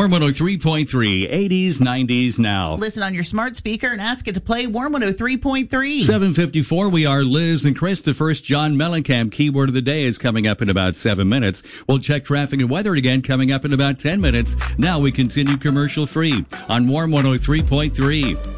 Warm 103.3, 80s, 90s now. Listen on your smart speaker and ask it to play Warm 103.3. 7:54, we are Liz and Chris. The first John Mellencamp keyword of the day is coming up in about 7 minutes. We'll check traffic and weather again coming up in about 10 minutes. Now we continue commercial free on Warm 103.3.